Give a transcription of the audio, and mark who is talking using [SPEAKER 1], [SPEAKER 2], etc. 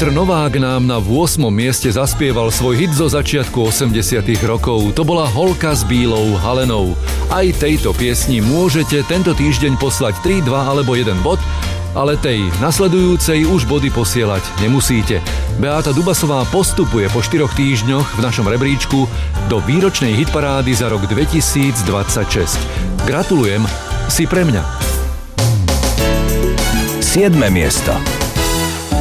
[SPEAKER 1] Petr Novák nám na 8. mieste zaspieval svoj hit zo začiatku 80. rokov. To bola Holka s bílou halenou. Aj tejto piesni môžete tento týždeň poslať 3, 2 alebo 1 bod, ale tej nasledujúcej už body posielať nemusíte. Beáta Dubasová postupuje po 4 týždňoch v našom rebríčku do výročnej hitparády za rok 2026. Gratulujem, si pre mňa.
[SPEAKER 2] 7. miesto.